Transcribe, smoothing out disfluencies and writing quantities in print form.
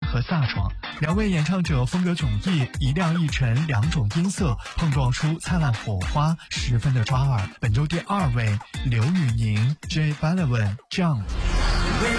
和飒爽。两位演唱者风格迥异，一亮一沉两种音色碰撞出灿烂火花，十分的抓耳。本周第2位，刘宇宁 J Balvin Jump。